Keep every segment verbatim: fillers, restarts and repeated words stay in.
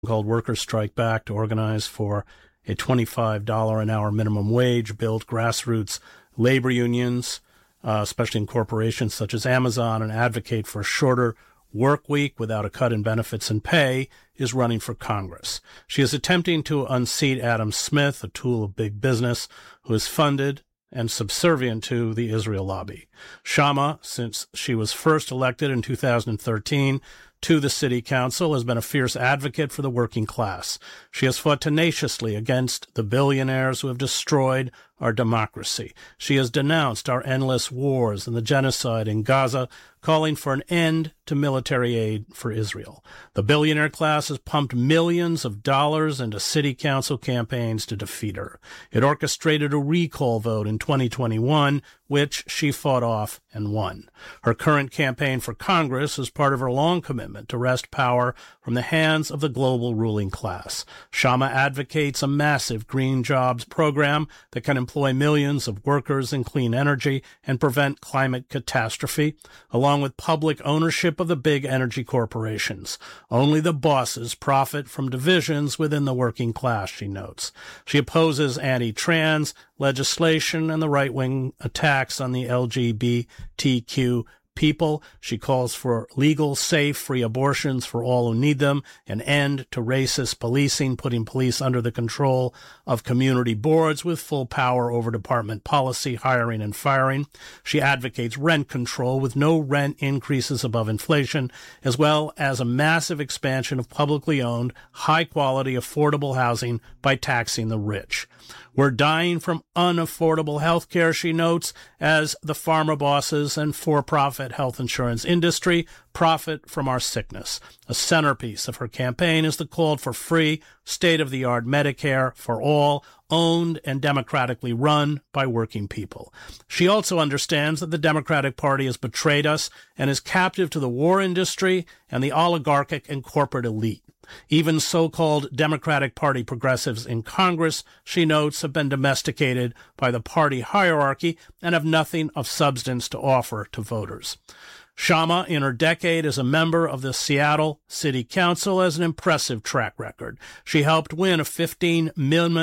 called Workers Strike Back to organize for a twenty-five dollars an hour minimum wage, build grassroots labor unions, uh, especially in corporations such as Amazon, and advocate for a shorter work week without a cut in benefits and pay, is running for Congress. She is attempting to unseat Adam Smith, a tool of big business, who is funded and subservient to the Israel lobby. Shamma, since she was first elected in two thousand thirteen to the city council, has been a fierce advocate for the working class. She has fought tenaciously against the billionaires who have destroyed our democracy. She has denounced our endless wars and the genocide in Gaza, calling for an end to military aid for Israel. The billionaire class has pumped millions of dollars into city council campaigns to defeat her. It orchestrated a recall vote in twenty twenty-one, which she fought off and won. Her current campaign for Congress is part of her long commitment to wrest power from the hands of the global ruling class. Shamma advocates a massive green jobs program that can employ millions of workers in clean energy and prevent climate catastrophe, along with public ownership of the big energy corporations. Only the bosses profit from divisions within the working class, she notes. She opposes anti-trans legislation and the right-wing attacks on the L G B T Q people. She calls for legal, safe, free abortions for all who need them, an end to racist policing, putting police under the control of community boards with full power over department policy, hiring and firing. She advocates rent control with no rent increases above inflation, as well as a massive expansion of publicly owned, high-quality, affordable housing by taxing the rich. We're dying from unaffordable health care, she notes, as the pharma bosses and for-profit health insurance industry profit from our sickness. A centerpiece of her campaign is the call for free, state-of-the-art Medicare for all, owned and democratically run by working people. She also understands that the Democratic Party has betrayed us and is captive to the war industry and the oligarchic and corporate elite. Even so-called Democratic Party progressives in Congress, she notes, have been domesticated by the party hierarchy and have nothing of substance to offer to voters. Shamma, in her decade as a member of the Seattle City Council, has an impressive track record. She helped win a fifteen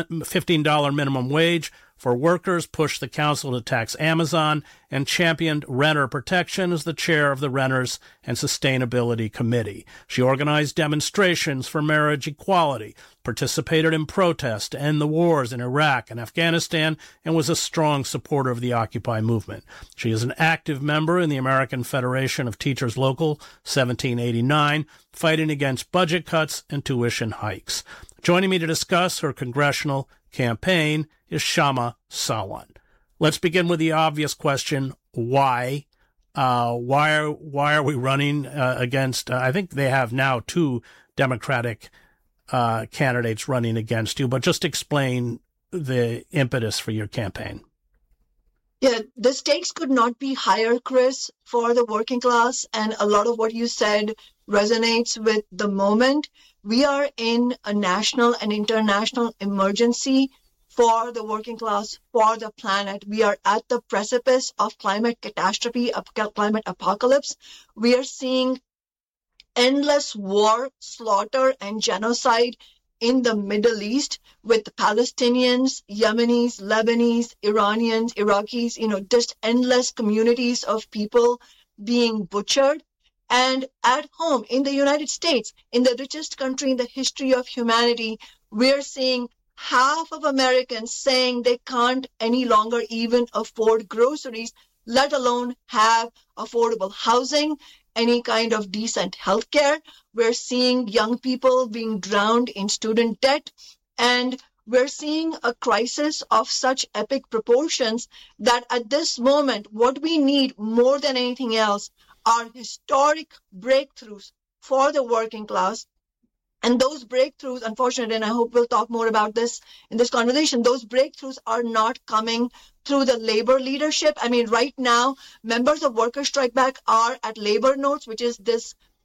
dollars minimum wage for workers, pushed the council to tax Amazon, and championed renter protection as the chair of the Renters and Sustainability Committee. She organized demonstrations for marriage equality, participated in protests to end the wars in Iraq and Afghanistan, and was a strong supporter of the Occupy movement. She is an active member in the American Federation of Teachers Local seventeen eighty-nine, fighting against budget cuts and tuition hikes. Joining me to discuss her congressional campaign is Shamma Sawant. Let's begin with the obvious question: why? Uh, why are why are we running uh, against? Uh, I think they have now two Democratic uh, candidates running against you. But just explain the impetus for your campaign. Yeah, the stakes could not be higher, Chris, for the working class, and a lot of what you said resonates with the moment. We are in a national and international emergency for the working class, for the planet. We are at the precipice of climate catastrophe, of climate apocalypse. We are seeing endless war, slaughter, and genocide in the Middle East with Palestinians, Yemenis, Lebanese, Iranians, Iraqis, you know, just endless communities of people being butchered. And at home in the United States, in the richest country in the history of humanity, we're seeing half of Americans saying they can't any longer even afford groceries, let alone have affordable housing, any kind of decent health care. We're seeing young people being drowned in student debt, and we're seeing a crisis of such epic proportions that at this moment, what we need more than anything else are historic breakthroughs for the working class. And those breakthroughs, unfortunately, and I hope we'll talk more about this in this conversation, those breakthroughs are not coming through the labor leadership. I mean, right now, members of Workers Strike Back are at Labor Notes, which is this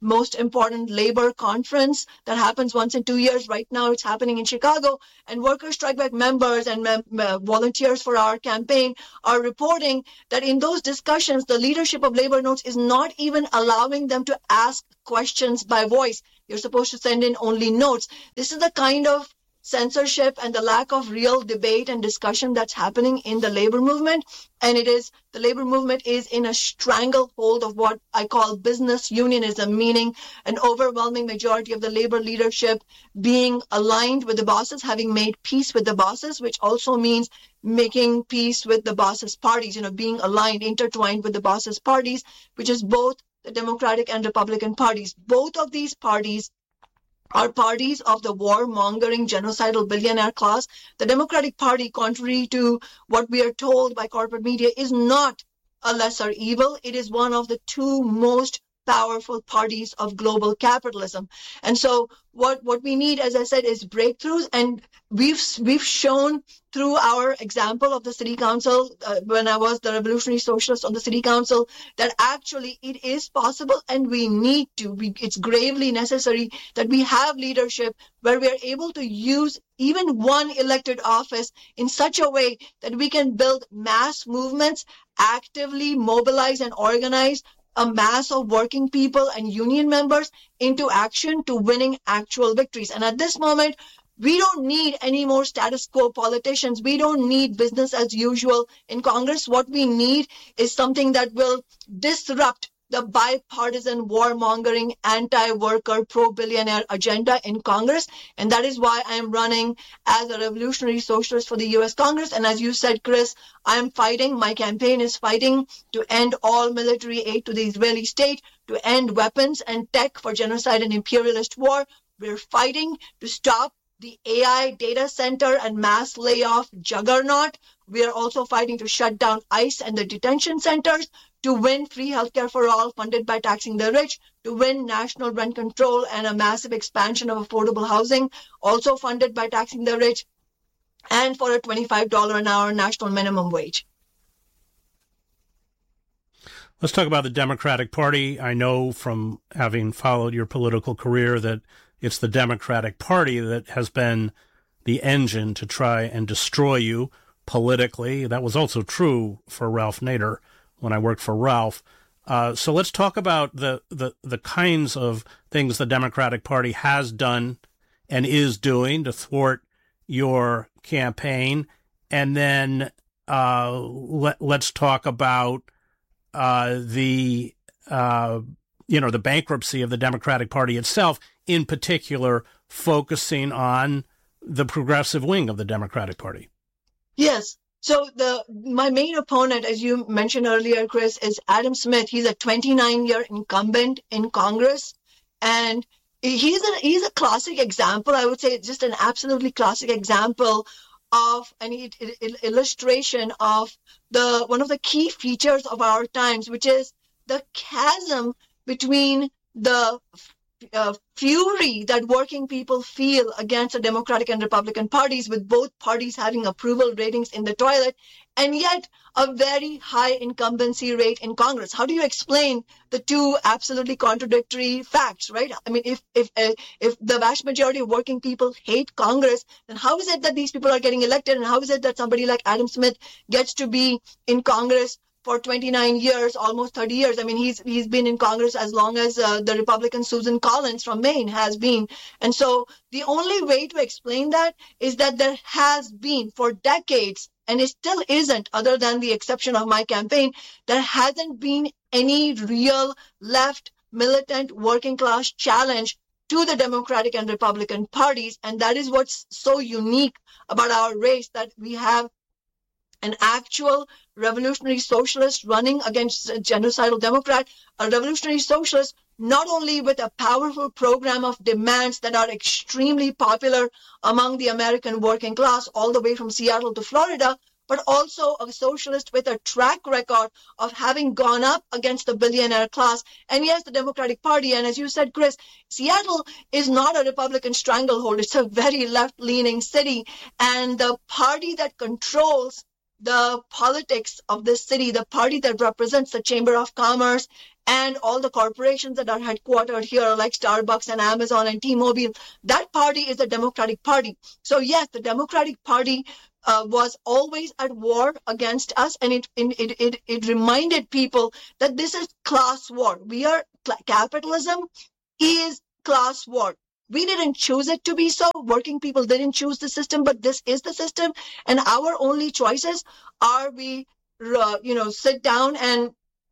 most important labor conference that happens once in two years. Right now it's happening in Chicago, and Workers' Strike Back members and mem- uh, volunteers for our campaign are reporting that in those discussions, the leadership of Labor Notes is not even allowing them to ask questions by voice. You're supposed to send in only notes. This is the kind of censorship and the lack of real debate and discussion that's happening in the labor movement. And it is, the labor movement is in a stranglehold of what I call business unionism, meaning an overwhelming majority of the labor leadership being aligned with the bosses, having made peace with the bosses, which also means making peace with the bosses' parties, you know, being aligned, intertwined with the bosses' parties, which is both the Democratic and Republican parties. Both of these parties are parties of the war-mongering, genocidal billionaire class. The Democratic Party, contrary to what we are told by corporate media, is not a lesser evil. It is one of the two most powerful parties of global capitalism. And so what, what we need, as I said, is breakthroughs. And we've we've shown through our example of the city council, uh, when I was the revolutionary socialist on the city council, that actually it is possible, and we need to. We, it's gravely necessary that we have leadership where we are able to use even one elected office in such a way that we can build mass movements, actively mobilize and organize a mass of working people and union members into action to winning actual victories. And at this moment, we don't need any more status quo politicians. We don't need business as usual in Congress. What we need is something that will disrupt the bipartisan, warmongering, anti-worker, pro-billionaire agenda in Congress. And that is why I am running as a revolutionary socialist for the U S Congress. And as you said, Chris, I am fighting, my campaign is fighting to end all military aid to the Israeli state, to end weapons and tech for genocide and imperialist war. We're fighting to stop the A I data center and mass layoff juggernaut. We are also fighting to shut down ICE and the detention centers, to win free healthcare for all funded by taxing the rich, to win national rent control and a massive expansion of affordable housing, also funded by taxing the rich, and for a twenty-five dollars an hour national minimum wage. Let's talk about the Democratic Party. I know from having followed your political career that it's the Democratic Party that has been the engine to try and destroy you politically. That was also true for Ralph Nader when I worked for Ralph. Uh, so let's talk about the, the, the kinds of things the Democratic Party has done and is doing to thwart your campaign. And then uh, let, let's talk about uh, the, uh, you know, the bankruptcy of the Democratic Party itself, in particular, focusing on the progressive wing of the Democratic Party. Yes. So the my main opponent, as you mentioned earlier, Chris, is Adam Smith. He's a twenty-nine year incumbent in Congress, and he's a he's a classic example. I would say just an absolutely classic example of an it, it, illustration of the one of the key features of our times, which is the chasm between the Uh, fury that working people feel against the Democratic and Republican parties, with both parties having approval ratings in the toilet, and yet a very high incumbency rate in Congress. How do you explain the two absolutely contradictory facts, right? I mean, if if uh, if the vast majority of working people hate Congress, then how is it that these people are getting elected, and how is it that somebody like Adam Smith gets to be in Congress for twenty-nine years, almost thirty years? I mean, he's he's been in Congress as long as uh, the Republican Susan Collins from Maine has been. And so the only way to explain that is that there has been for decades, and it still isn't, other than the exception of my campaign, there hasn't been any real left militant working class challenge to the Democratic and Republican parties. And that is what's so unique about our race, that we have an actual revolutionary socialist running against a genocidal Democrat, a revolutionary socialist not only with a powerful program of demands that are extremely popular among the American working class, all the way from Seattle to Florida, but also a socialist with a track record of having gone up against the billionaire class. And yes, the Democratic Party, and as you said, Chris, Seattle is not a Republican stranglehold. It's a very left-leaning city. And the party that controls the politics of this city, the party that represents the Chamber of Commerce and all the corporations that are headquartered here, like Starbucks and Amazon and T-Mobile, that party is the Democratic Party. So yes, the Democratic Party uh, was always at war against us, and it, it it it reminded people that this is class war. We are capitalism is class war. We didn't choose it to be so. Working people didn't choose the system, but this is the system. And our only choices are we, uh, you know, sit down and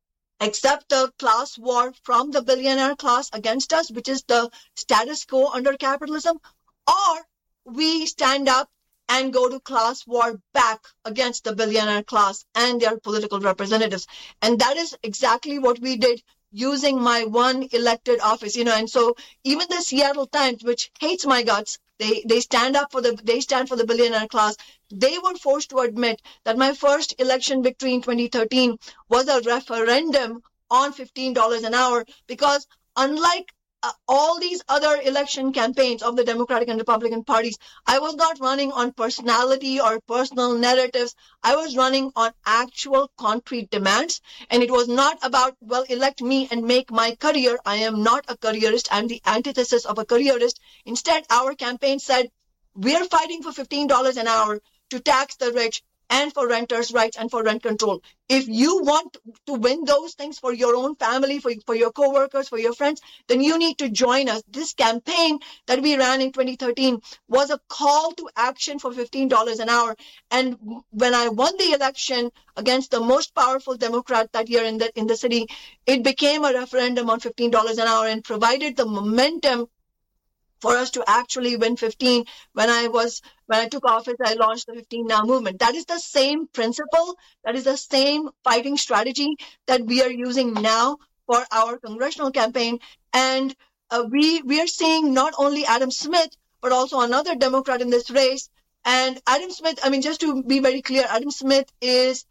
accept the class war from the billionaire class against us, which is the status quo under capitalism, or we stand up and go to class war back against the billionaire class and their political representatives. And that is exactly what we did using my one elected office, you know, and so even the Seattle Times, which hates my guts, they, they stand up for the, they stand for the billionaire class. They were forced to admit that my first election victory in twenty thirteen was a referendum on fifteen dollars an hour, because unlike uh, all these other election campaigns of the Democratic and Republican parties, I was not running on personality or personal narratives. I was running on actual concrete demands. And it was not about, well, elect me and make my career. I am not a careerist. I'm the antithesis of a careerist. Instead, our campaign said, we're fighting for fifteen dollars an hour to tax the rich and for renters' rights and for rent control. If you want to win those things for your own family, for, for your coworkers, for your friends, then you need to join us. This campaign that we ran in twenty thirteen was a call to action for fifteen dollars an hour. And when I won the election against the most powerful Democrat that year in the, in the city, it became a referendum on fifteen dollars an hour and provided the momentum for us to actually win fifteen. When I was, when I took office, I launched the fifteen Now movement. That is the same principle. That is the same fighting strategy that we are using now for our congressional campaign. And uh, we, we are seeing not only Adam Smith, but also another Democrat in this race. And Adam Smith, I mean, just to be very clear, Adam Smith is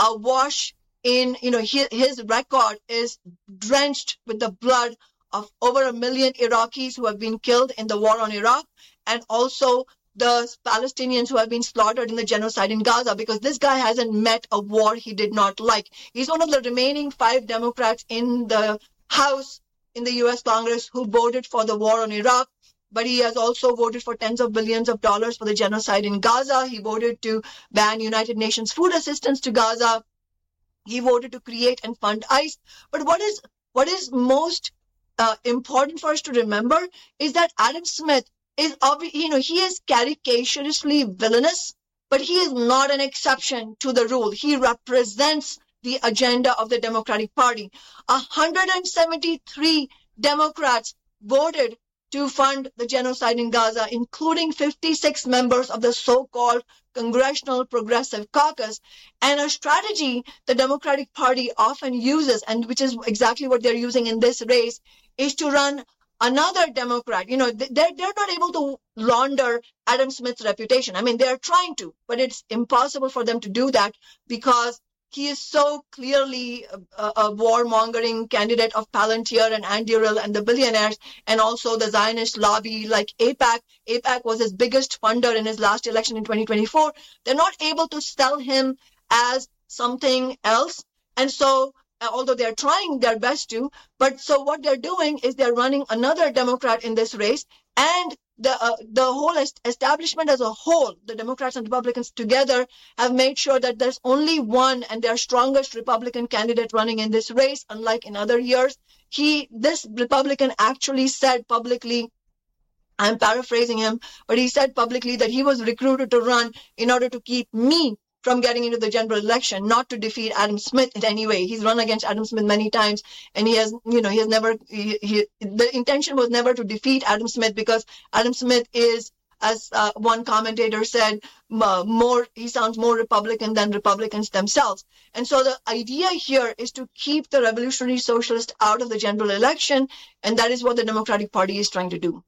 awash in, you know, his, his record is drenched with the blood of over a million Iraqis who have been killed in the war on Iraq, and also the Palestinians who have been slaughtered in the genocide in Gaza, because this guy hasn't met a war he did not like. He's one of the remaining five Democrats in the House in the U S Congress who voted for the war on Iraq, but he has also voted for tens of billions of dollars for the genocide in Gaza. He voted to ban United Nations food assistance to Gaza. He voted to create and fund ICE. But what is what is most Uh, important for us to remember is that Adam Smith is, you know, he is caricaturiously villainous, but he is not an exception to the rule. He represents the agenda of the Democratic Party. one hundred seventy-three Democrats voted to fund the genocide in Gaza, including fifty-six members of the so-called Congressional Progressive Caucus. And a strategy the Democratic Party often uses, and which is exactly what they're using in this race, is to run another Democrat. You know, they're, they're not able to launder Adam Smith's reputation. I mean, they're trying to, but it's impossible for them to do that because he is so clearly a, a warmongering candidate of Palantir and Anduril and the billionaires, and also the Zionist lobby like AIPAC. AIPAC was his biggest funder in his last election in twenty twenty-four. They're not able to sell him as something else. And so, although they're trying their best to, but so what they're doing is they're running another Democrat in this race, and the uh, the whole est- establishment as a whole, the Democrats and Republicans together, have made sure that there's only one and their strongest Republican candidate running in this race, unlike in other years. He, this Republican actually said publicly, I'm paraphrasing him, but he said publicly that he was recruited to run in order to keep me from getting into the general election, not to defeat Adam Smith in any way. He's run against Adam Smith many times, and he has, you know, he has never, he, he, the intention was never to defeat Adam Smith, because Adam Smith is, as uh, one commentator said, uh, more, he sounds more Republican than Republicans themselves. And so the idea here is to keep the revolutionary socialist out of the general election, and that is what the Democratic Party is trying to do.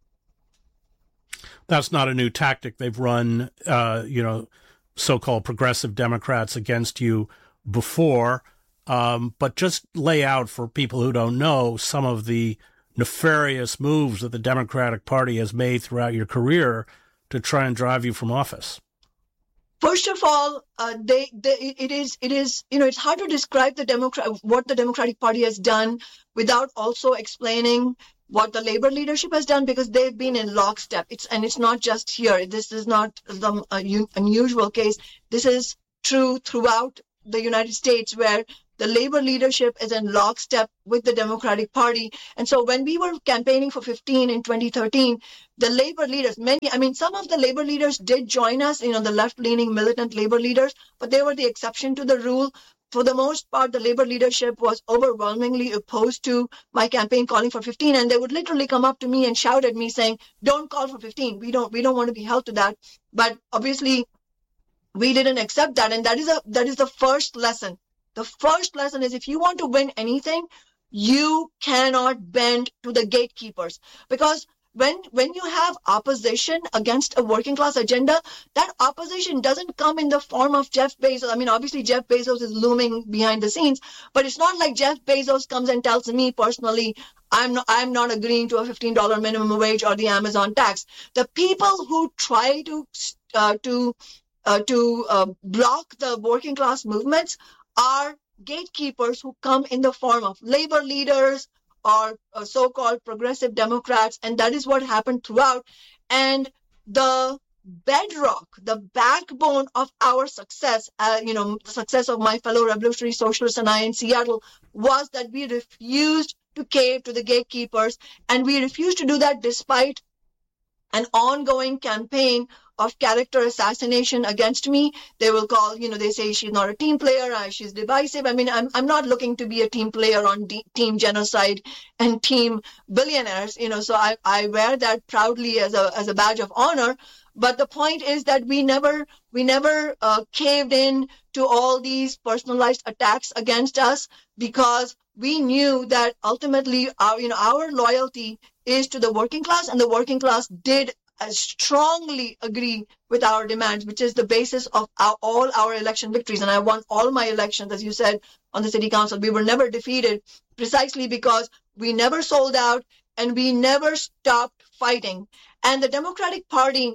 That's not a new tactic. They've run, uh, you know, so-called progressive Democrats against you before, um, but just lay out for people who don't know some of the nefarious moves that the Democratic Party has made throughout your career to try and drive you from office. First of all, uh, they, they, it is, it is, you know, it's hard to describe the Democrat, what the Democratic Party has done without also explaining what the labor leadership has done, because they've been in lockstep. It's, and it's not just here. This is not the uh, unusual case. This is true throughout the United States, where the labor leadership is in lockstep with the Democratic Party. And so when we were campaigning for fifteen in twenty thirteen, the labor leaders, many, I mean, some of the labor leaders did join us, you know, the left-leaning militant labor leaders, but they were the exception to the rule. For the most part, the labor leadership was overwhelmingly opposed to my campaign calling for fifteen. And they would literally come up to me and shout at me saying, don't call for fifteen. We don't, we don't want to be held to that. But obviously, we didn't accept that. And that is a, that is the first lesson. The first lesson is, if you want to win anything, you cannot bend to the gatekeepers. Because when when you have opposition against a working class agenda, that opposition doesn't come in the form of Jeff Bezos. I mean, obviously, Jeff Bezos is looming behind the scenes, but it's not like Jeff Bezos comes and tells me personally, I'm not, I'm not agreeing to a fifteen dollars minimum wage or the Amazon tax. The people who try to uh, to uh, to uh, block the working class movements are gatekeepers who come in the form of labor leaders or uh, so-called progressive Democrats. And that is what happened throughout. And the bedrock, the backbone of our success, uh, you know, the success of my fellow revolutionary socialists and I in Seattle, was that we refused to cave to the gatekeepers. And we refused to do that despite an ongoing campaign of character assassination against me. They will call, you know, they say she's not a team player, she's divisive. I mean, I'm I'm not looking to be a team player on de- team genocide and team billionaires, you know, so I, I wear that proudly as a as a badge of honor. But the point is that we never we never uh, caved in to all these personalized attacks against us, because we knew that ultimately our you know our loyalty is to the working class, and the working class did strongly agree with our demands, which is the basis of our, all our election victories. And I won all my elections, as you said, on the city council. We were never defeated, precisely because we never sold out and we never stopped fighting. And the Democratic Party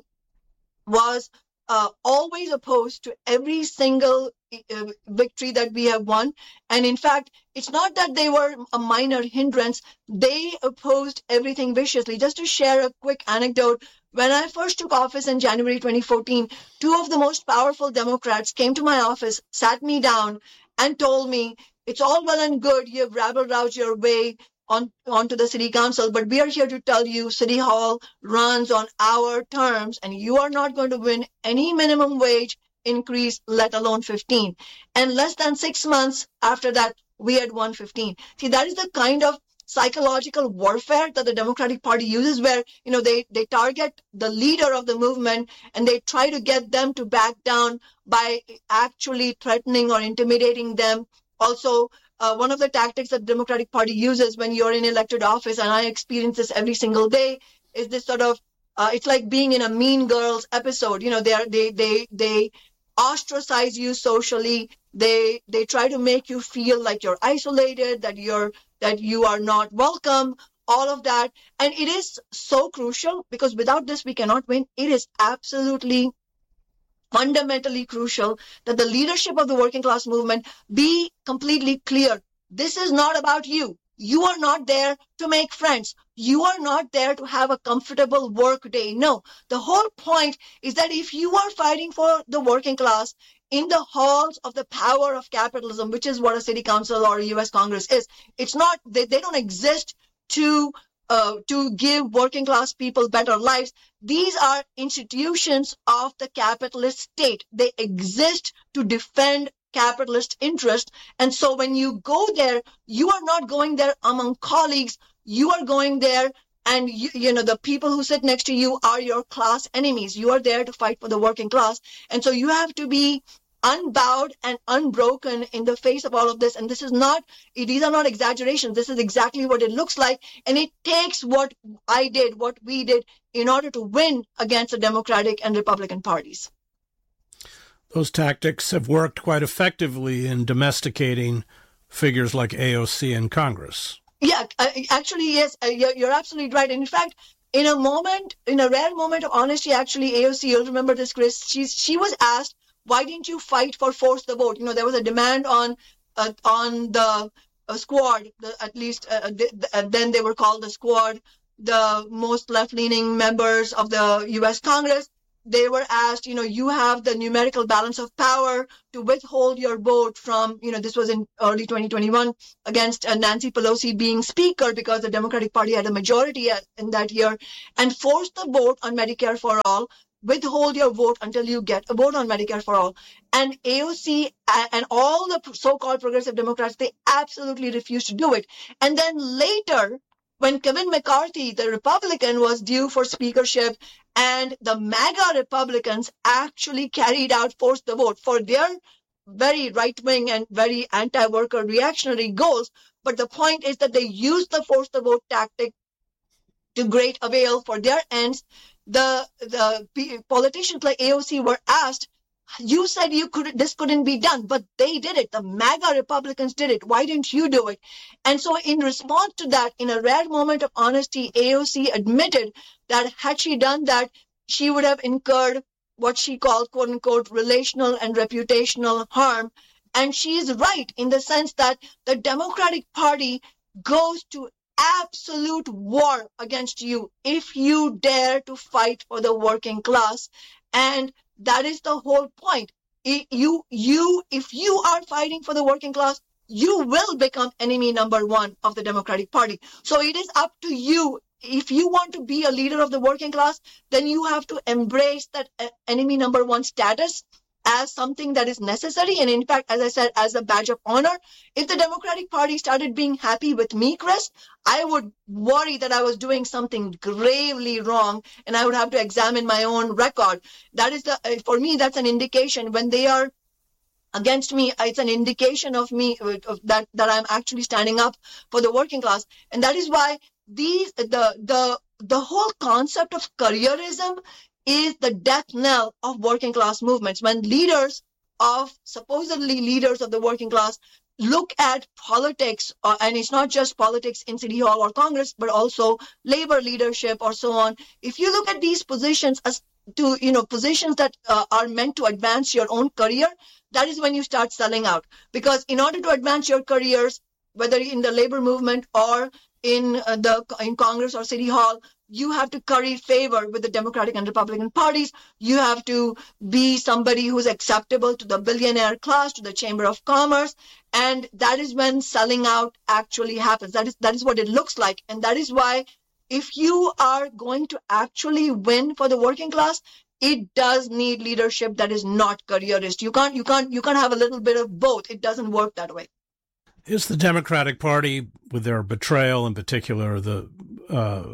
was uh, always opposed to every single uh, victory that we have won. And in fact, it's not that they were a minor hindrance. They opposed everything viciously. Just to share a quick anecdote, when I first took office in January twenty fourteen, two of the most powerful Democrats came to my office, sat me down, and told me, it's all well and good, you have rabble-roused your way on onto the city council, but we are here to tell you City Hall runs on our terms, and you are not going to win any minimum wage increase, let alone fifteen. And less than six months after that, we had won fifteen. See, that is the kind of psychological warfare that the Democratic Party uses, where, you know, they, they target the leader of the movement and they try to get them to back down by actually threatening or intimidating them. Also, uh, one of the tactics that the Democratic Party uses when you're in elected office, and I experience this every single day, is this sort of, uh, it's like being in a Mean Girls episode. You know, they are, they, they, they ostracize you socially. They, they try to make you feel like you're isolated, that you're, that you are not welcome, all of that. And it is so crucial, because without this, we cannot win. It is absolutely fundamentally crucial that the leadership of the working class movement be completely clear. This is not about you. You are not there to make friends. You are not there to have a comfortable work day. No, the whole point is that if you are fighting for the working class in the halls of the power of capitalism, which is what a city council or a U S Congress is, it's not, they, they don't exist to uh, to give working class people better lives. These are institutions of the capitalist state. They exist to defend capitalist interest. And so when you go there, you are not going there among colleagues. You are going there, and you, you know, the people who sit next to you are your class enemies. You are there to fight for the working class. And so you have to be unbowed and unbroken in the face of all of this. And this is not, these are not exaggerations. This is exactly what it looks like. And it takes what I did, what we did, in order to win against the Democratic and Republican parties. Those tactics have worked quite effectively in domesticating figures like A O C in Congress. Yeah, actually, yes, you're absolutely right. And in fact, in a moment, in a rare moment of honesty, actually, A O C, you'll remember this, Chris, she's, she was asked, why didn't you fight for force the vote? You know, there was a demand on uh, on the uh, squad, the, at least uh, th- th- then they were called the squad, the most left-leaning members of the U S Congress. They were asked, you know, you have the numerical balance of power to withhold your vote from, you know, this was in early twenty twenty-one against uh, Nancy Pelosi being speaker because the Democratic Party had a majority in that year, and force the vote on Medicare for all, withhold your vote until you get a vote on Medicare for all. And A O C and all the so-called progressive Democrats, they absolutely refused to do it. And then later, when Kevin McCarthy, the Republican, was due for speakership, and the MAGA Republicans actually carried out force the vote for their very right-wing and very anti-worker reactionary goals. But the point is that they used the force the vote tactic to great avail for their ends. The the politicians like A O C were asked, you said you could this couldn't be done, but they did it. The MAGA Republicans did it. Why didn't you do it? And so in response to that, in a rare moment of honesty, A O C admitted that had she done that, she would have incurred what she called, quote unquote, relational and reputational harm. And she is right in the sense that the Democratic Party goes to absolute war against you if you dare to fight for the working class. And that is the whole point. You, you, if you are fighting for the working class, you will become enemy number one of the Democratic Party. So it is up to you. If you want to be a leader of the working class, then you have to embrace that enemy number one status as something that is necessary. And in fact, as I said, as a badge of honor, if the Democratic Party started being happy with me, Chris, I would worry that I was doing something gravely wrong and I would have to examine my own record. That is the, for me, that's an indication when they are against me. It's an indication of me of that, that I'm actually standing up for the working class. And that is why these, the, the, the whole concept of careerism is the death knell of working class movements. When leaders of, supposedly leaders of the working class, look at politics, uh, and it's not just politics in City Hall or Congress, but also labor leadership or so on. If you look at these positions as to, you know, positions that uh, are meant to advance your own career, that is when you start selling out. Because in order to advance your careers, whether in the labor movement or in uh, the in Congress or City Hall, you have to curry favor with the Democratic and Republican parties. You have to be somebody who's acceptable to the billionaire class, to the Chamber of Commerce. And that is when selling out actually happens. That is, that is what it looks like. And that is why if you are going to actually win for the working class, it does need leadership that is not careerist. You can't, you can't, you can't have a little bit of both. It doesn't work that way. Is the Democratic Party, with their betrayal in particular, the uh,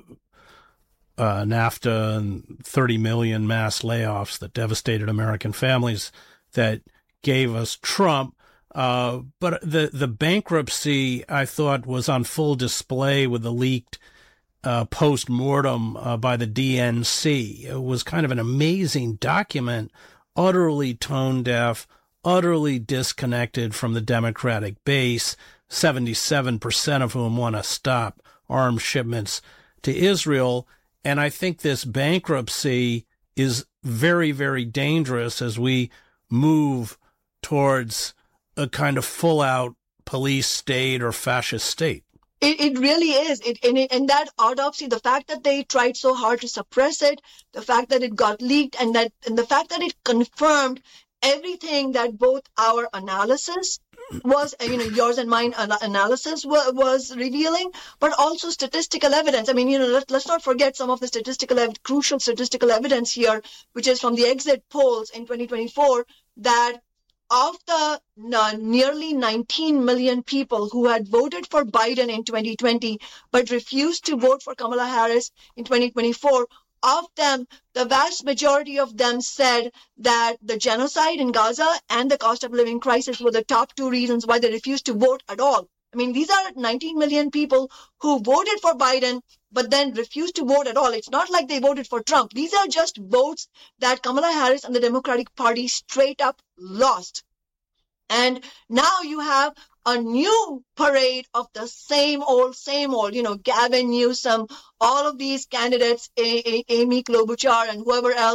uh, NAFTA and thirty million mass layoffs that devastated American families, that gave us Trump, uh, but the, the bankruptcy, I thought, was on full display with the leaked uh, post-mortem uh, by the D N C. It was kind of an amazing document, utterly tone-deaf, utterly disconnected from the Democratic base, seventy-seven percent of whom want to stop arms shipments to Israel. And I think this bankruptcy is very, very dangerous as we move towards a kind of full-out police state or fascist state. It, it really is. It, and, it, and that autopsy, the fact that they tried so hard to suppress it, the fact that it got leaked, and that and the fact that it confirmed everything that both our analysis was, you know, yours and mine analysis was, was revealing, but also statistical evidence. I mean, you know, let, let's not forget some of the statistical, ev- crucial statistical evidence here, which is from the exit polls in twenty twenty-four, that of the uh, nearly nineteen million people who had voted for Biden in twenty twenty, but refused to vote for Kamala Harris in twenty twenty-four, of them, the vast majority of them said that the genocide in Gaza and the cost of living crisis were the top two reasons why they refused to vote at all. I mean, these are nineteen million people who voted for Biden, but then refused to vote at all. It's not like they voted for Trump. These are just votes that Kamala Harris and the Democratic Party straight up lost. And now you have a new parade of the same old, same old, you know, Gavin Newsom, all of these candidates, a- a- Amy Klobuchar and whoever else,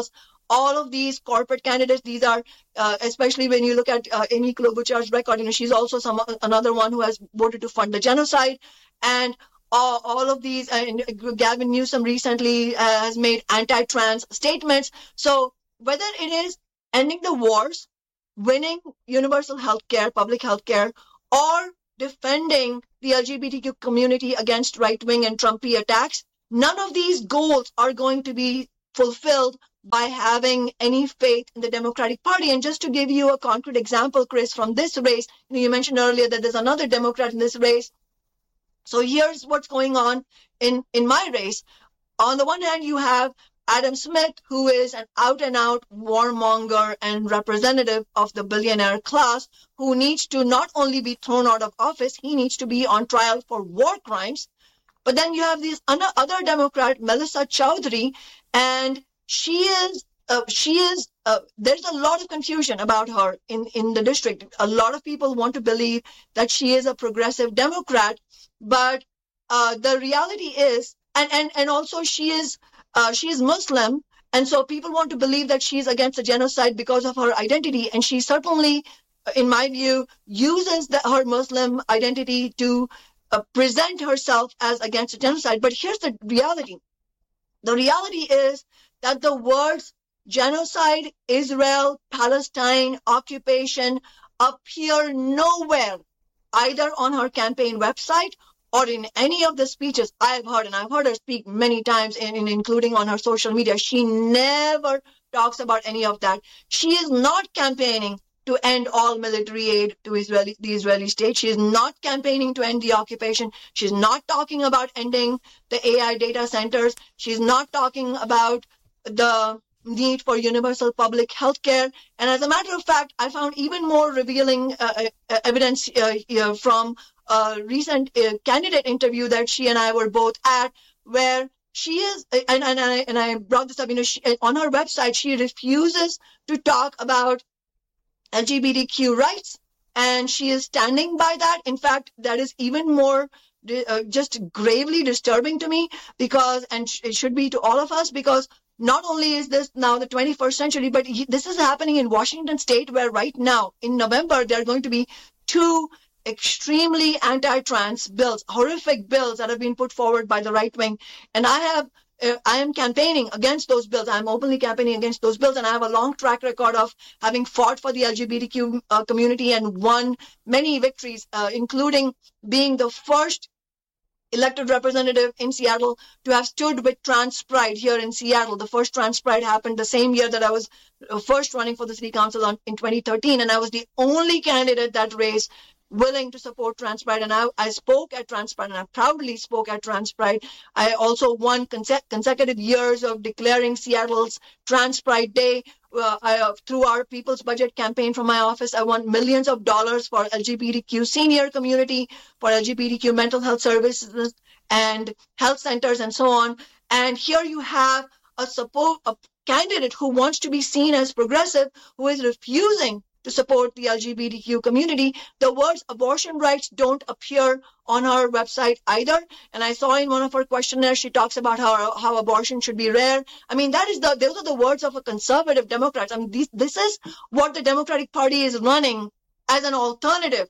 all of these corporate candidates, these are, uh, especially when you look at uh, Amy Klobuchar's record, you know, she's also some another one who has voted to fund the genocide. And all, all of these, and Gavin Newsom recently uh, has made anti-trans statements. So whether it is ending the wars, winning universal health care, public health care, or defending the L G B T Q community against right-wing and Trumpy attacks, none of these goals are going to be fulfilled by having any faith in the Democratic Party. And just to give you a concrete example, Chris, from this race, you know, you mentioned earlier that there's another Democrat in this race. So here's what's going on in, in my race. On the one hand, you have Adam Smith, who is an out-and-out warmonger and representative of the billionaire class, who needs to not only be thrown out of office, he needs to be on trial for war crimes. But then you have this other Democrat, Melissa Chowdhury, and she is, uh, she is, uh, there's a lot of confusion about her in, in the district. A lot of people want to believe that she is a progressive Democrat, but uh, the reality is, and, and, and also she is, uh, she is Muslim, and so people want to believe that she's against the genocide because of her identity, and she certainly, in my view, uses the, her Muslim identity to uh, present herself as against the genocide. But here's the reality. The reality is that the words genocide, Israel, Palestine, occupation appear nowhere, either on her campaign website or in any of the speeches I've heard, and I've heard her speak many times, in, in, including on her social media. She never talks about any of that. She is not campaigning to end all military aid to Israeli, the Israeli state. She is not campaigning to end the occupation. She's not talking about ending the A I data centers. She's not talking about the need for universal public health care. And as a matter of fact, I found even more revealing uh, uh, evidence uh, uh, from a recent uh, candidate interview that she and I were both at, where she is, and, and, I, and I brought this up, you know, she, on her website, she refuses to talk about L G B T Q rights, and she is standing by that. In fact, that is even more uh, just gravely disturbing to me, because, and it should be to all of us, because not only is this now the twenty-first century, but he, this is happening in Washington state, where right now in November, there are going to be two extremely anti-trans bills, horrific bills that have been put forward by the right wing. And I have, uh, I am campaigning against those bills. I'm openly campaigning against those bills. And I have a long track record of having fought for the L G B T Q uh, community and won many victories, uh, including being the first elected representative in Seattle to have stood with Trans Pride here in Seattle. The first Trans Pride happened the same year that I was first running for the city council on, in twenty thirteen. And I was the only candidate that raised willing to support Trans Pride, and I, I spoke at Trans Pride, and I proudly spoke at Trans Pride. I also won conse- consecutive years of declaring Seattle's Trans Pride Day. Uh, I, uh, through our People's Budget campaign from my office, I won millions of dollars for L G B T Q senior community, for L G B T Q mental health services and health centers, and so on. And here you have a support, a candidate who wants to be seen as progressive, who is refusing to support the L G B T Q community. The words abortion rights don't appear on her website either. And I saw in one of her questionnaires, she talks about how, how abortion should be rare. I mean, that is the, those are the words of a conservative Democrat. I mean, these, this is what the Democratic Party is running as an alternative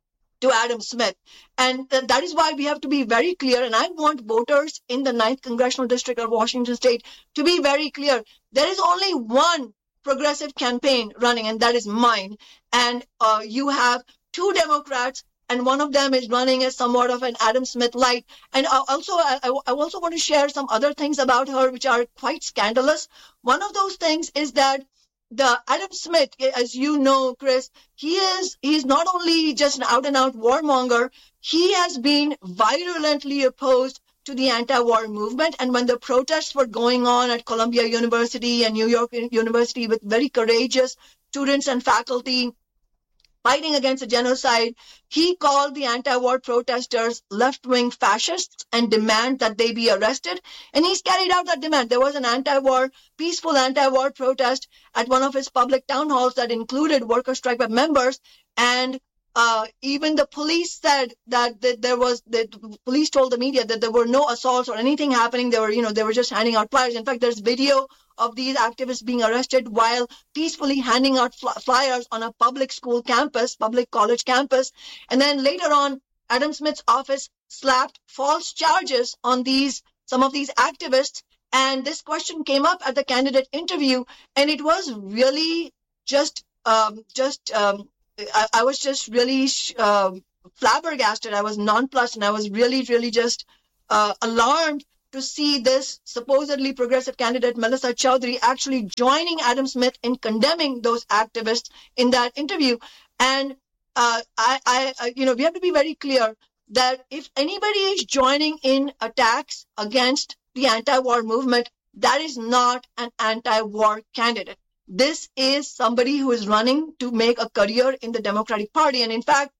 to Adam Smith. And th- that is why we have to be very clear. And I want voters in the ninth Congressional District of Washington State to be very clear. There is only one progressive campaign running, and that is mine. And uh, you have two Democrats, and one of them is running as somewhat of an Adam Smith light. And uh, also, I, I also want to share some other things about her which are quite scandalous. One of those things is that the Adam Smith, as you know, Chris, he is he's not only just an out-and-out warmonger, he has been virulently opposed to the anti-war movement. And when the protests were going on at Columbia University and New York University with very courageous students and faculty fighting against the genocide, he called the anti-war protesters left-wing fascists and demand that they be arrested. And he's carried out that demand. There was an anti-war, peaceful anti-war protest at one of his public town halls that included worker strike web members. And Uh, even the police said that, that there was, that police told the media that there were no assaults or anything happening. They were, you know, they were just handing out flyers. In fact, there's video of these activists being arrested while peacefully handing out fly- flyers on a public school campus, public college campus. And then later on, Adam Smith's office slapped false charges on these, some of these activists. And this question came up at the candidate interview, and it was really just, um, just, um, I, I was just really uh, flabbergasted. I was nonplussed, and I was really, really just uh, alarmed to see this supposedly progressive candidate, Melissa Chaudhary, actually joining Adam Smith in condemning those activists in that interview. And uh, I, I, you know, we have to be very clear that if anybody is joining in attacks against the anti-war movement, that is not an anti-war candidate. This is somebody who is running to make a career in the Democratic Party. And in fact,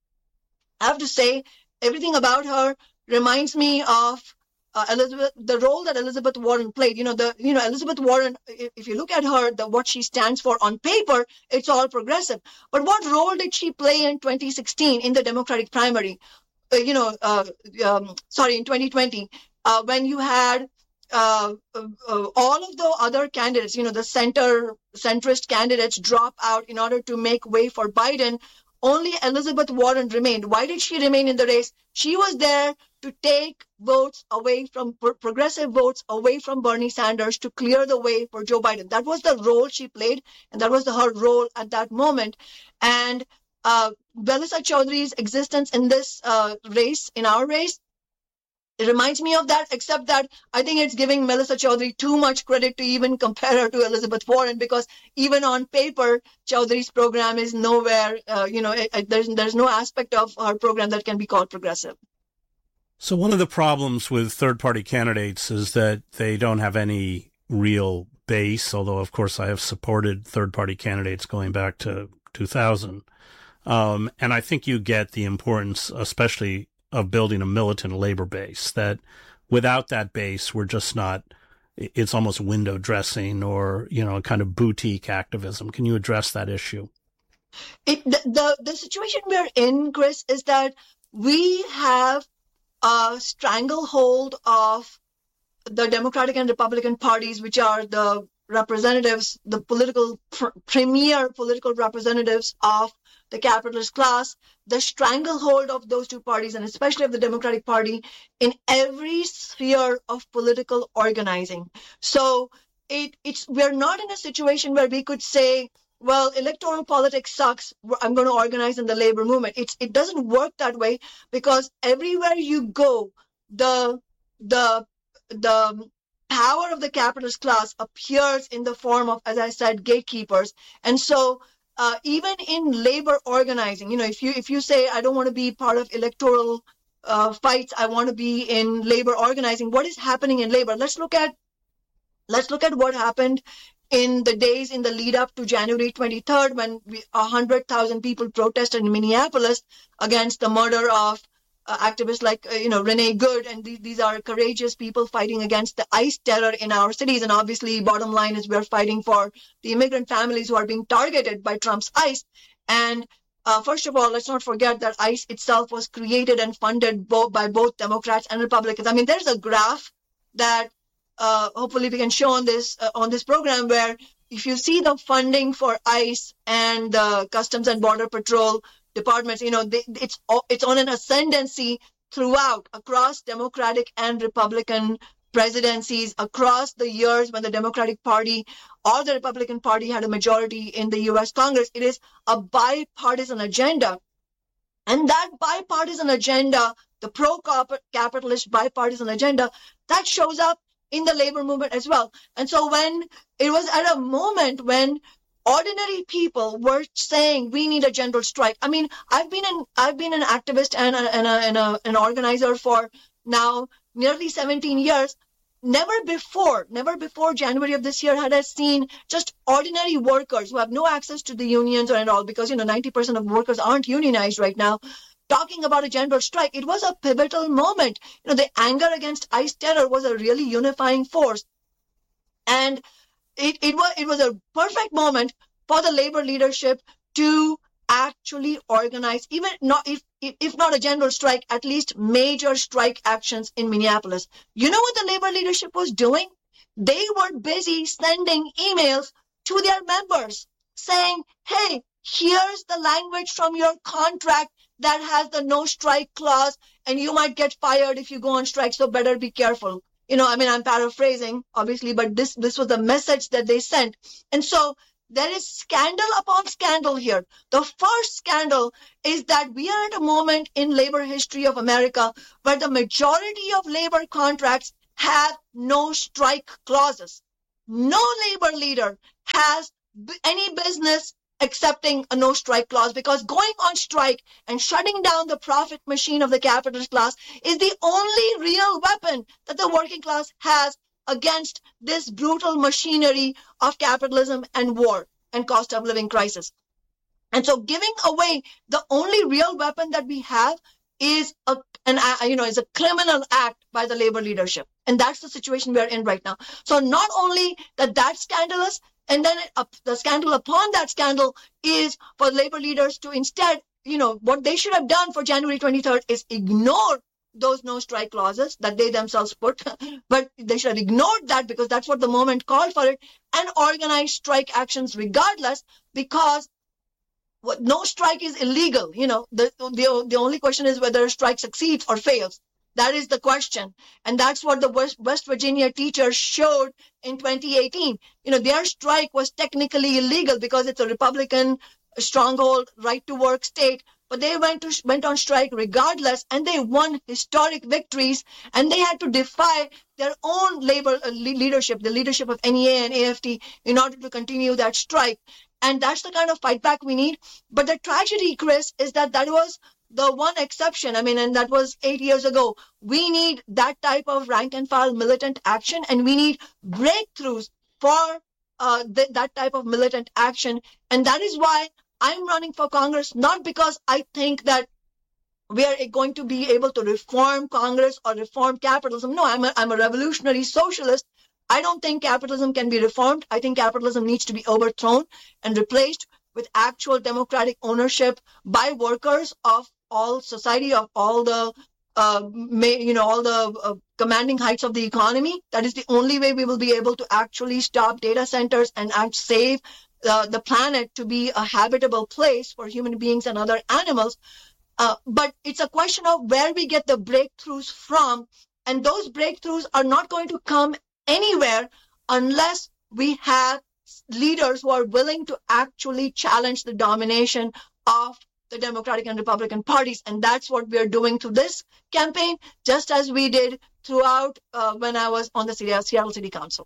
I have to say, everything about her reminds me of uh, Elizabeth, the role that Elizabeth Warren played. You know, the you know Elizabeth Warren, if you look at her, the what she stands for on paper, it's all progressive. But what role did she play in twenty sixteen in the Democratic primary? Uh, you know, uh, um, sorry, in twenty twenty, uh, when you had Uh, uh, all of the other candidates, you know, the center, centrist candidates drop out in order to make way for Biden. Only Elizabeth Warren remained. Why did she remain in the race? She was there to take votes away from progressive votes away from Bernie Sanders to clear the way for Joe Biden. That was the role she played, and that was the, her role at that moment. And uh, Melissa Chaudhary's existence in this uh, race, in our race, it reminds me of that, except that I think it's giving Melissa Chaudhary too much credit to even compare her to Elizabeth Warren, because even on paper, Chaudhary's program is nowhere, uh, you know, it, it, there's, there's no aspect of her program that can be called progressive. So one of the problems with third-party candidates is that they don't have any real base, although, of course, I have supported third-party candidates going back to two thousand. Um, and I think you get the importance, especially of building a militant labor base, that without that base, we're just not, it's almost window dressing or, you know, a kind of boutique activism. Can you address that issue? It, the, the, the situation we're in, Chris, is that we have a stranglehold of the Democratic and Republican parties, which are the representatives, the political pr- premier political representatives of the capitalist class, the stranglehold of those two parties, and especially of the Democratic Party, in every sphere of political organizing. So it, it's we're not in a situation where we could say, well, electoral politics sucks, I'm going to organize in the labor movement. It's, it doesn't work that way, because everywhere you go, the the the power of the capitalist class appears in the form of, as I said, gatekeepers. And so uh, even in labor organizing, you know, if you if you say, I don't want to be part of electoral uh, fights, I want to be in labor organizing, what is happening in labor? Let's look at let's look at what happened in the days in the lead up to January twenty-third, when we, one hundred thousand people protested in Minneapolis against the murder of uh, activists like, uh, you know, Renee Good. And th- these are courageous people fighting against the ICE terror in our cities. And obviously, bottom line is we're fighting for the immigrant families who are being targeted by Trump's ICE. And uh, first of all, let's not forget that ICE itself was created and funded both by both Democrats and Republicans. I mean, there's a graph that Uh, hopefully we can show on this uh, on this program, where if you see the funding for ICE and the Customs and Border Patrol departments, you know, they, it's it's on an ascendancy throughout, across Democratic and Republican presidencies, across the years when the Democratic Party or the Republican Party had a majority in the U S Congress. It is a bipartisan agenda. And that bipartisan agenda, the pro-capitalist bipartisan agenda, that shows up in the labor movement as well. And so when it was at a moment when ordinary people were saying we need a general strike. I mean, I've been an I've been an activist and a, and, a, and a, an organizer for now nearly seventeen years. Never before, never before January of this year had I seen just ordinary workers who have no access to the unions or at all, because, you know, ninety percent of workers aren't unionized right now, talking about a general strike. It was a pivotal moment. You know, the anger against ICE terror was a really unifying force. And it, it was it was a perfect moment for the labor leadership to actually organize, even not if, if if not a general strike, at least major strike actions in Minneapolis. You know what the labor leadership was doing? They were busy sending emails to their members saying, hey, here's the language from your contract that has the no strike clause, and you might get fired if you go on strike, so better be careful. You know, I mean, I'm paraphrasing, obviously, but this, this was the message that they sent. And so there is scandal upon scandal here. The first scandal is that we are at a moment in labor history of America where the majority of labor contracts have no strike clauses. No labor leader has b- any business accepting a no strike clause, because going on strike and shutting down the profit machine of the capitalist class is the only real weapon that the working class has against this brutal machinery of capitalism and war and cost of living crisis. And so giving away the only real weapon that we have is a an you know is a criminal act by the labor leadership. And that's the situation we're in right now. So not only that that's scandalous, and then it, uh, the scandal upon that scandal is for labor leaders to instead, you know, what they should have done for January twenty-third is ignore those no strike clauses that they themselves put, but they should have ignored that because that's what the moment called for it, and organize strike actions regardless, because what no strike is illegal. You know, the, the, the only question is whether a strike succeeds or fails. That is the question. And that's what the West, West Virginia teachers showed in twenty eighteen. You know, their strike was technically illegal because it's a Republican stronghold, right to work state. But they went to went on strike regardless, and they won historic victories. And they had to defy their own labor uh, leadership, the leadership of N E A and A F T, in order to continue that strike. And that's the kind of fight back we need. But the tragedy, Chris, is that that was the one exception. I mean, and that was eight years ago. We need that type of rank and file militant action, and we need breakthroughs for uh, th- that type of militant action. And that is why I'm running for Congress, not because I think that we are going to be able to reform Congress or reform capitalism. No, I'm a, I'm a revolutionary socialist. I don't think capitalism can be reformed. I think capitalism needs to be overthrown and replaced with actual democratic ownership by workers of all society, of all the, uh, may, you know, all the uh, commanding heights of the economy. That is the only way we will be able to actually stop data centers and act save uh, the planet to be a habitable place for human beings and other animals. Uh, but it's a question of where we get the breakthroughs from. And those breakthroughs are not going to come anywhere unless we have leaders who are willing to actually challenge the domination of the Democratic and Republican parties. And that's what we are doing through this campaign, just as we did throughout uh, when I was on the Seattle City Council.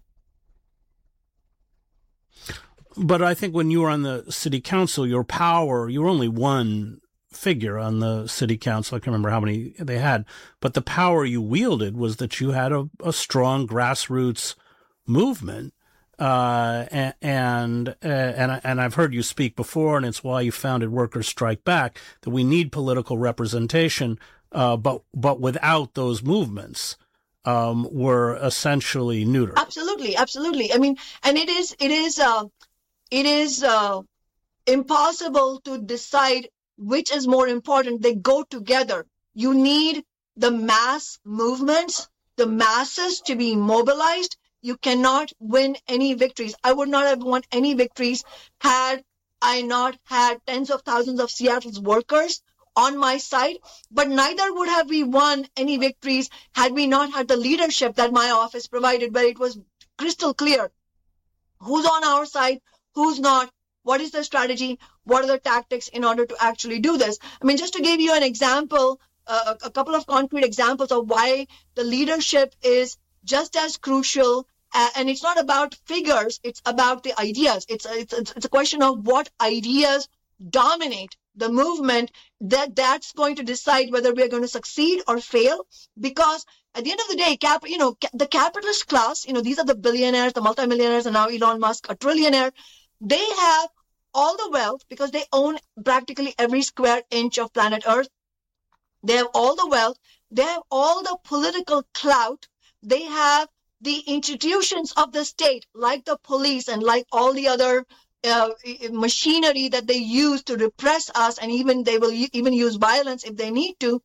But I think when you were on the city council, your power, you were only one figure on the city council. I can't remember how many they had, but the power you wielded was that you had a, a strong grassroots movement. Uh, and, and, uh, and, and I've heard you speak before, and it's why you founded Workers Strike Back, that we need political representation. Uh, but, but without those movements, um, we're essentially neuter. Absolutely. Absolutely. I mean, and it is, it is, uh, it is, uh, impossible to decide which is more important. They go together. You need the mass movements, the masses to be mobilized. You cannot win any victories. I would not have won any victories had I not had tens of thousands of Seattle's workers on my side, but neither would have we won any victories had we not had the leadership that my office provided, where it was crystal clear who's on our side, who's not, what is the strategy, what are the tactics in order to actually do this. I mean, just to give you an example, uh, a couple of concrete examples of why the leadership is just as crucial. Uh, and it's not about figures, it's about the ideas. It's a, it's, a, it's a question of what ideas dominate the movement, that that's going to decide whether we are going to succeed or fail. Because at the end of the day, cap, you know, ca- the capitalist class, you know, these are the billionaires, the multimillionaires, and now Elon Musk, a trillionaire. They have all the wealth because they own practically every square inch of planet Earth. They have all the wealth. They have all the political clout. They have the institutions of the state, like the police and like all the other uh, machinery that they use to repress us, and even they will even use violence if they need to.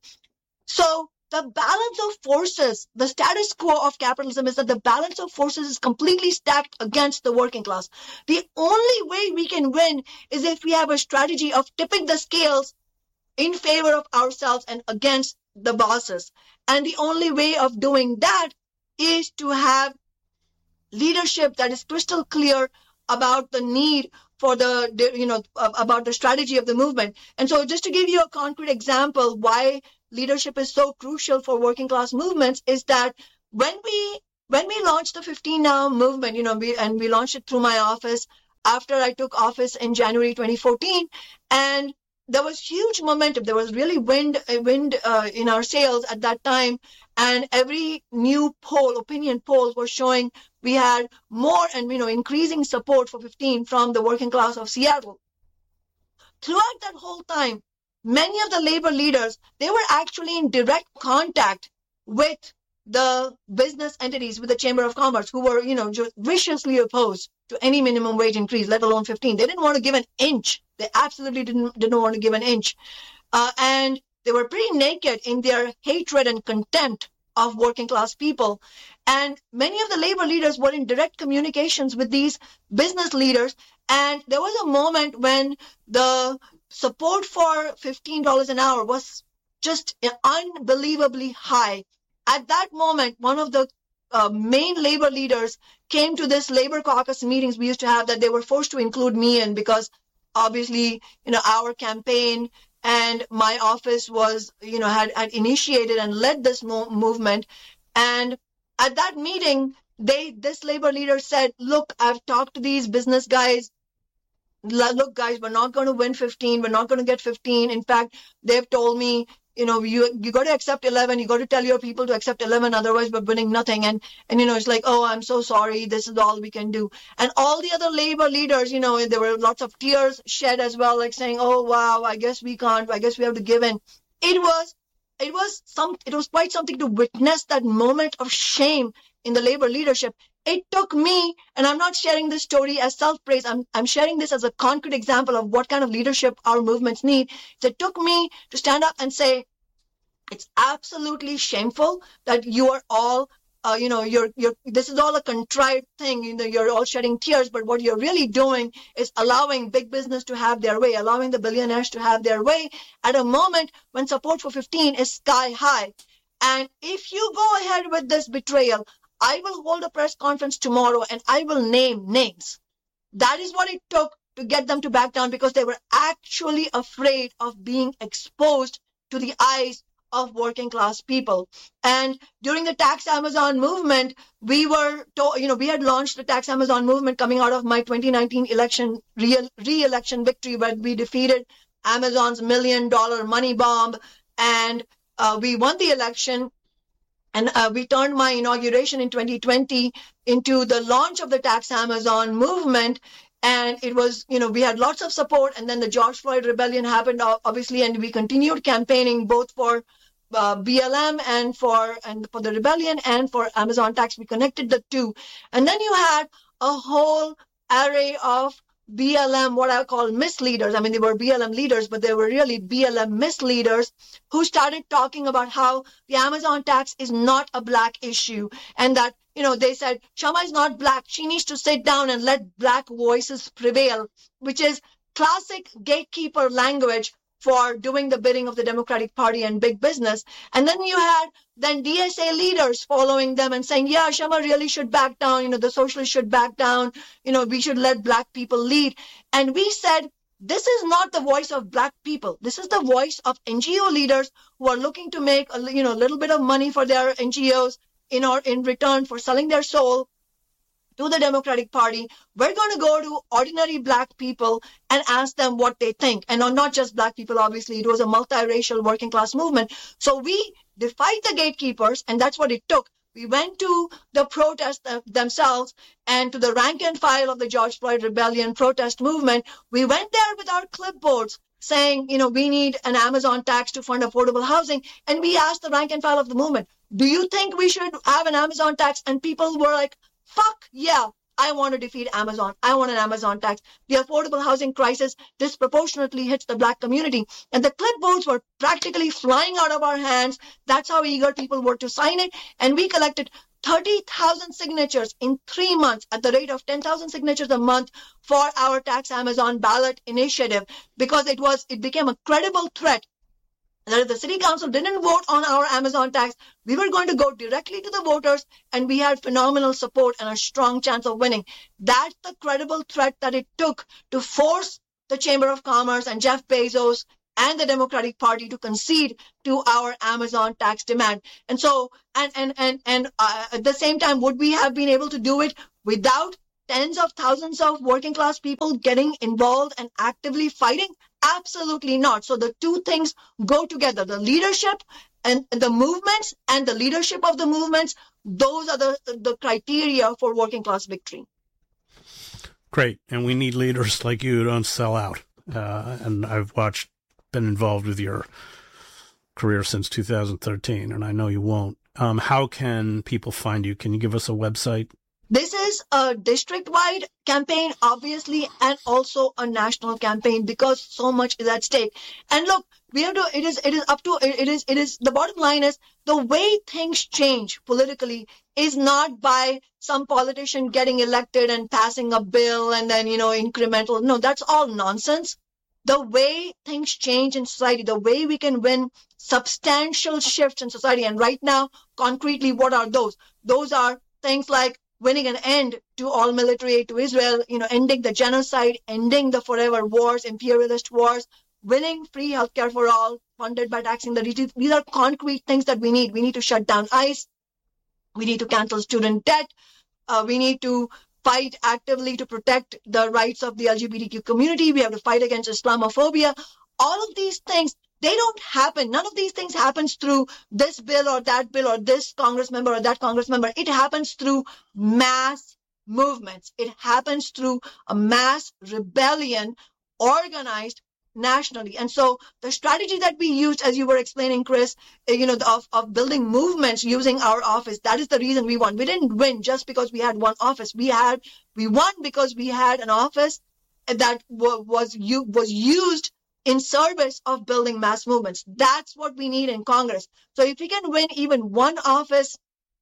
So the balance of forces, the status quo of capitalism is that the balance of forces is completely stacked against the working class. The only way we can win is if we have a strategy of tipping the scales in favor of ourselves and against the bosses. And the only way of doing that is to have leadership that is crystal clear about the need for the, you know, about the strategy of the movement. And so just to give you a concrete example why leadership is so crucial for working class movements is that when we when we launched the fifteen Now movement, you know, we, and we launched it through my office after I took office in January twenty fourteen, and there was huge momentum. There was really wind, wind uh, in our sails at that time, and every new poll, opinion polls, were showing we had more and, you know, increasing support for fifteen from the working class of Seattle. Throughout that whole time, many of the labor leaders, they were actually in direct contact with the business entities, with the Chamber of Commerce, who were, you know, just viciously opposed to any minimum wage increase, let alone fifteen. They didn't want to give an inch. They absolutely didn't, didn't want to give an inch. Uh, and they were pretty naked in their hatred and contempt of working class people. And many of the labor leaders were in direct communications with these business leaders. And there was a moment when the support for fifteen dollars an hour was just unbelievably high. At that moment, one of the uh, main labor leaders came to this labor caucus meetings we used to have that they were forced to include me in because obviously, you know, our campaign and my office was, you know, had, had initiated and led this mo- movement. And at that meeting, they, this labor leader said, look, I've talked to these business guys. Look, guys, we're not going to win fifteen. We're not going to get fifteen. In fact, they've told me, you know, you you got to accept eleven. You got to tell your people to accept eleven. Otherwise, we're winning nothing. And, and, you know, it's like, oh, I'm so sorry. This is all we can do. And all the other labor leaders, you know, there were lots of tears shed as well, like saying, oh, wow, I guess we can't. I guess we have to give in. It was, it was some, it was quite something to witness that moment of shame in the labor leadership. It took me, and I'm not sharing this story as self-praise, I'm, I'm sharing this as a concrete example of what kind of leadership our movements need. It took me to stand up and say, it's absolutely shameful that you are all, uh, you know, you're, you're, this is all a contrived thing, you know, you're all shedding tears, but what you're really doing is allowing big business to have their way, allowing the billionaires to have their way at a moment when support for fifteen is sky high. And if you go ahead with this betrayal, I will hold a press conference tomorrow and I will name names. That is what it took to get them to back down because they were actually afraid of being exposed to the eyes of working class people. And during the Tax Amazon movement, we were, to, you know, we had launched the Tax Amazon movement coming out of my twenty nineteen election, re- re-election victory where we defeated Amazon's million dollar money bomb and uh, we won the election. And uh, we turned my inauguration in twenty twenty into the launch of the Tax Amazon movement. And it was, you know, we had lots of support. And then the George Floyd rebellion happened, obviously, and we continued campaigning both for uh, B L M and for and for the rebellion and for Amazon tax. We connected the two. And then you had a whole array of B L M, what I call misleaders. I mean, they were B L M leaders, but they were really B L M misleaders who started talking about how the Amazon tax is not a black issue and that, you know, they said, Shama is not black. She needs to sit down and let black voices prevail, which is classic gatekeeper language for doing the bidding of the Democratic Party and big business. And then you had then D S A leaders following them and saying, yeah, Shama really should back down. You know, the socialists should back down. You know, we should let black people lead. And we said, this is not the voice of black people. This is the voice of N G O leaders who are looking to make a, you know, a little bit of money for their N G Os in or in return for selling their soul to the Democratic Party. We're going to go to ordinary black people and ask them what they think. And not just black people, obviously. It was a multiracial working class movement. So we defied the gatekeepers, and that's what it took. We went to the protest themselves and to the rank and file of the George Floyd rebellion protest movement. We went there with our clipboards saying, you know, we need an Amazon tax to fund affordable housing. And we asked the rank and file of the movement, do you think we should have an Amazon tax? And people were like, fuck yeah, I want to defeat Amazon. I want an Amazon tax. The affordable housing crisis disproportionately hits the black community. And the clipboards were practically flying out of our hands. That's how eager people were to sign it. And we collected thirty thousand signatures in three months at the rate of ten thousand signatures a month for our Tax Amazon ballot initiative, because it was, it became a credible threat that if the city council didn't vote on our Amazon tax, we were going to go directly to the voters, and we had phenomenal support and a strong chance of winning. That's the credible threat that it took to force the Chamber of Commerce and Jeff Bezos and the Democratic Party to concede to our Amazon tax demand. And so, and and and and uh, at the same time, would we have been able to do it without tens of thousands of working class people getting involved and actively fighting? Absolutely not. So the two things go together: the leadership and the movements, and the leadership of the movements. Those are the the criteria for working class victory. Great, and we need leaders like you who don't sell out. Uh, and I've watched. Been involved with your career since two thousand thirteen, and I know you won't. Um, how can people find you? Can you give us a website? This is a district-wide campaign, obviously, and also a national campaign, because so much is at stake. And look, we have to, it is, it is up to, it is, it is, the bottom line is the way things change politically is not by some politician getting elected and passing a bill and then, you know, incremental. No, that's all nonsense. The way things change in society, the way we can win substantial shifts in society. And right now, concretely, what are those? Those are things like winning an end to all military aid to Israel, you know, ending the genocide, ending the forever wars, imperialist wars, winning free healthcare for all, funded by taxing the rich. These are concrete things that we need. We need to shut down ICE. We need to cancel student debt. Uh, we need to fight actively to protect the rights of the L G B T Q community. We have to fight against Islamophobia. All of these things, they don't happen. None of these things happens through this bill or that bill or this Congress member or that Congress member. It happens through mass movements. It happens through a mass rebellion organized nationally. And so the strategy that we used, as you were explaining, Chris, you know, of, of building movements using our office, that is the reason we won. We didn't win just because we had one office. We had, we won because we had an office that w- was, u- was used in service of building mass movements. That's what we need in Congress. So if we can win even one office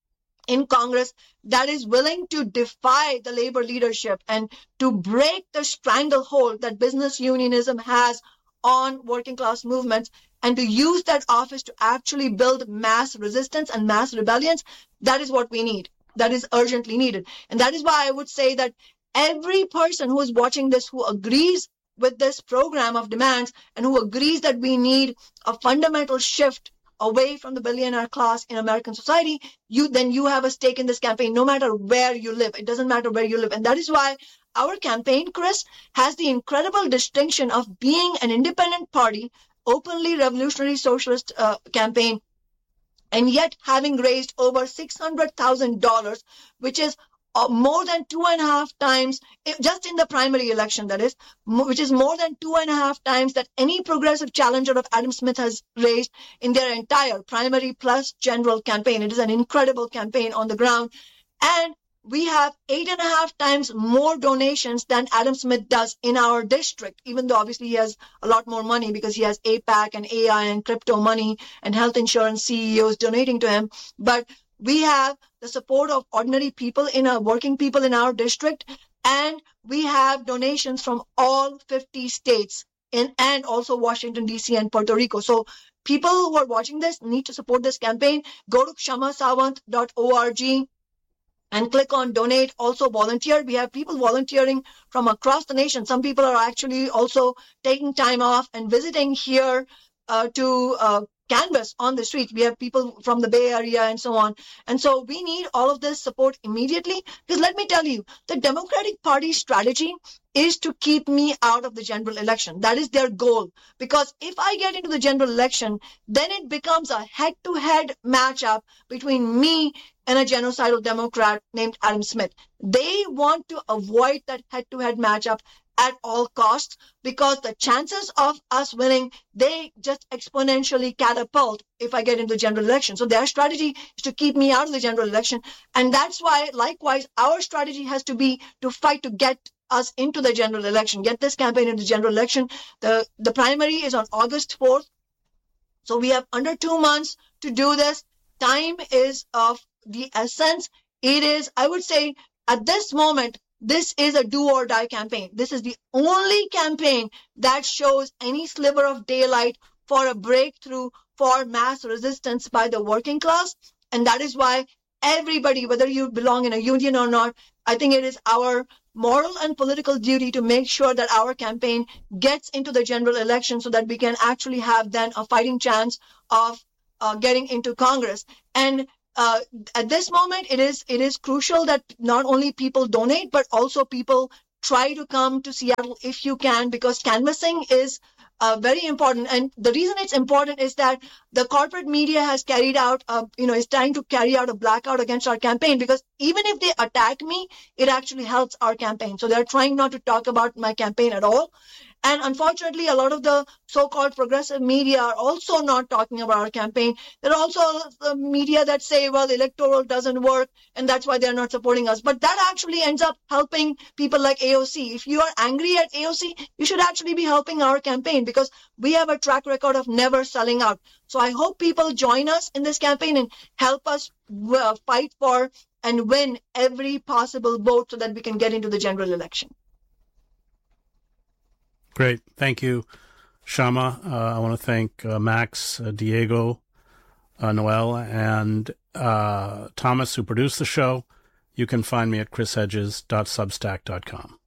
in Congress that is willing to defy the labor leadership and to break the stranglehold that business unionism has on working class movements, and to use that office to actually build mass resistance and mass rebellions, that is what we need. That is urgently needed. And that is why I would say that every person who is watching this, who agrees with this program of demands and who agrees that we need a fundamental shift away from the billionaire class in American society, you then you have a stake in this campaign, no matter where you live. It doesn't matter where you live. And that is why our campaign, Chris, has the incredible distinction of being an independent party, openly revolutionary socialist uh, campaign, and yet having raised over six hundred thousand dollars, which is Uh, more than two and a half times, just in the primary election, that is, which is more than two and a half times that any progressive challenger of Adam Smith has raised in their entire primary plus general campaign. It is an incredible campaign on the ground. And we have eight and a half times more donations than Adam Smith does in our district, even though obviously he has a lot more money because he has AIPAC and A I and crypto money and health insurance C E Os donating to him. But we have the support of ordinary people in our working people in our district, and we have donations from all fifty states in, and also Washington, D C and Puerto Rico. So people who are watching this need to support this campaign. Go to kshama sawant dot org and click on donate. Also volunteer. We have people volunteering from across the nation. Some people are actually also taking time off and visiting here uh, to uh, canvas on the street. We have people from the Bay Area and so on. And so we need all of this support immediately, because let me tell you, the Democratic Party strategy is to keep me out of the general election. That is their goal. Because if I get into the general election, then it becomes a head-to-head matchup between me and a genocidal Democrat named Adam Smith. They want to avoid that head-to-head matchup at all costs, because the chances of us winning, they just exponentially catapult if I get into the general election. So their strategy is to keep me out of the general election. And that's why, likewise, our strategy has to be to fight to get us into the general election, get this campaign into the general election. The, the primary is on August fourth. So we have under two months to do this. Time is of the essence. It is, I would say, at this moment, this is a do or die campaign. This is the only campaign that shows any sliver of daylight for a breakthrough for mass resistance by the working class. And that is why everybody, whether you belong in a union or not, I think it is our moral and political duty to make sure that our campaign gets into the general election so that we can actually have then a fighting chance of uh, getting into Congress. And Uh, at this moment, it is it is crucial that not only people donate, but also people try to come to Seattle if you can, because canvassing is uh, very important. And the reason it's important is that the corporate media has carried out, uh, you know, is trying to carry out a blackout against our campaign, because even if they attack me, it actually helps our campaign. So they're trying not to talk about my campaign at all. And unfortunately, a lot of the so-called progressive media are also not talking about our campaign. There are also the media that say, well, the electoral doesn't work, and that's why they're not supporting us. But that actually ends up helping people like A O C. If you are angry at A O C, you should actually be helping our campaign, because we have a track record of never selling out. So I hope people join us in this campaign and help us uh, fight for and win every possible vote so that we can get into the general election. Great. Thank you, Kshama. Uh, I want to thank uh, Max, uh, Diego, uh, Noel, and uh, Thomas, who produced the show. You can find me at chris hedges dot substack dot com.